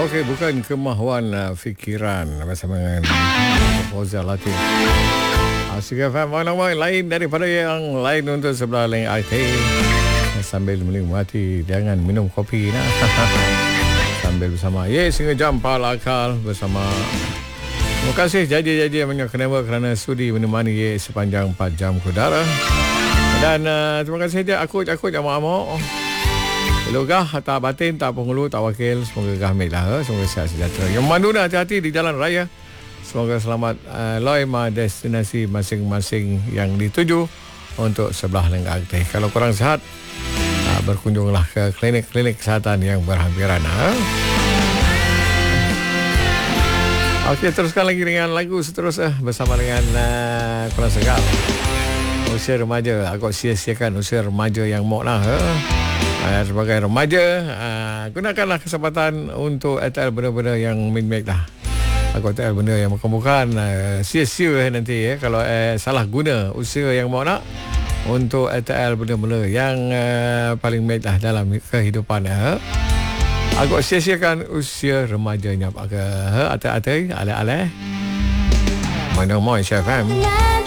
Okey, bukan kemahuan fikiran bersama dengan Fauzal Latif. Asyik FM mana lain daripada yang lain untuk sebelah lain IT. Sambil menikmati, jangan minum kopi nah. Sambil bersama sehingga jam pala akal bersama. Terima kasih janji-janji yang menyaksikan kerana sudi menemani sepanjang 4 jam udara. Dan terima kasih je akut yang amok. Elogah tak batin, tak penghulu, tak wakil. Semoga gahmit lah. Semoga sihat sejahtera. Yang manduna hati-hati di jalan raya. Semoga selamat loima destinasi masing-masing yang dituju untuk sebelah lengkap aktif. Kalau kurang sihat, berkunjunglah ke klinik-klinik kesihatan yang berhampiran. Okey, teruskan lagi dengan lagu seterusnya bersama dengan Kuala Segal. Usia remaja, aku sia-siakan usia remaja yang moknah. Sebagai remaja, gunakanlah kesempatan untuk ATL benda-benda yang min-make dah. Aku ATL benda yang bukan sia-sia nanti kalau salah guna usia yang mau nak untuk ATL benda-benda yang paling make dah dalam kehidupan. Aku sia-siakan usia remajanya. Hati-hati, alih-alih. Mana mau SFM.